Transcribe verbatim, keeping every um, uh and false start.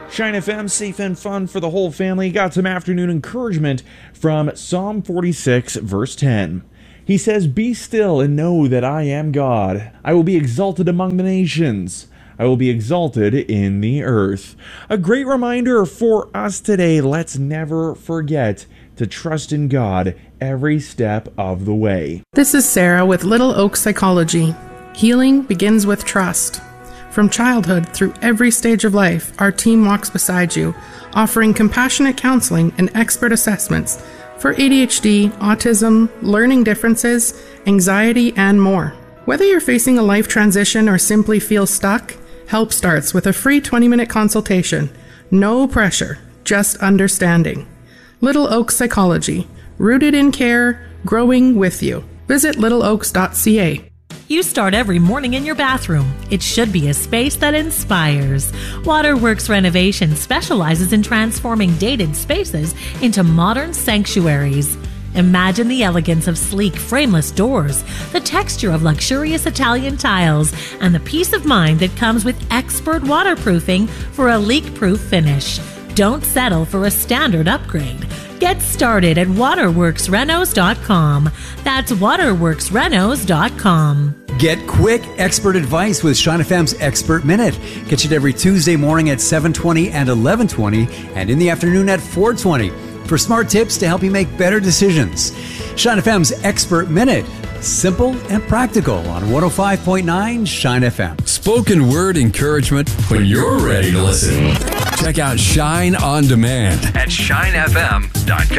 Shine F M, safe and fun for the whole family. Got some afternoon encouragement from Psalm forty-six, verse ten. He says, "Be still and know that I am God. I will be exalted among the nations. I will be exalted in the earth." A great reminder for us today. Let's never forget to trust in God every step of the way. This is Sarah with Little Oak Psychology. Healing begins with trust. From childhood through every stage of life, our team walks beside you, offering compassionate counseling and expert assessments for A D H D, autism, learning differences, anxiety, and more. Whether you're facing a life transition or simply feel stuck, help starts with a free twenty-minute consultation. No pressure, just understanding. Little Oak Psychology, rooted in care, growing with you. Visit little oaks dot c a. You start every morning in your bathroom. It should be a space that inspires. Waterworks Renovation specializes in transforming dated spaces into modern sanctuaries. Imagine the elegance of sleek, frameless doors, the texture of luxurious Italian tiles, and the peace of mind that comes with expert waterproofing for a leak-proof finish. Don't settle for a standard upgrade. Get started at waterworks renos dot com. That's waterworks renos dot com. Get quick expert advice with Shine F M's Expert Minute. Catch it every Tuesday morning at seven twenty and eleven twenty, and in the afternoon at four twenty for smart tips to help you make better decisions. Shine F M's Expert Minute. Simple and practical on one oh five point nine Shine F M. Spoken word encouragement when you're ready to listen. Check out Shine On Demand at shine f m dot com.